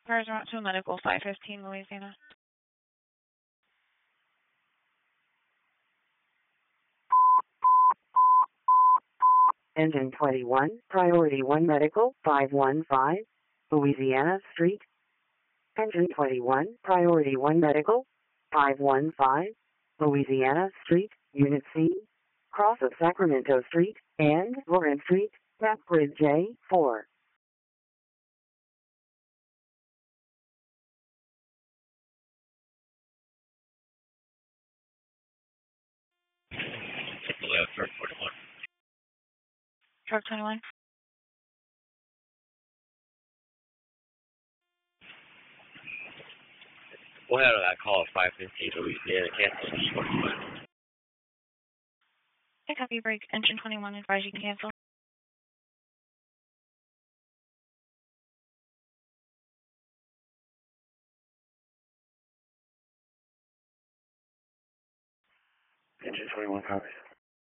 Cars are out to medical 515 Louisiana. Engine 21, Priority 1 Medical, 515, Louisiana Street. Engine 21, Priority 1 Medical, 515, Louisiana Street, Unit C, cross of Sacramento Street and Lawrence Street, map grid J4. Truck 21. Truck 21. We'll handle that call at 515 Louisiana. Cancel truck 21. Okay, copy break. Engine 21, advise you can cancel. Engine 21 copies.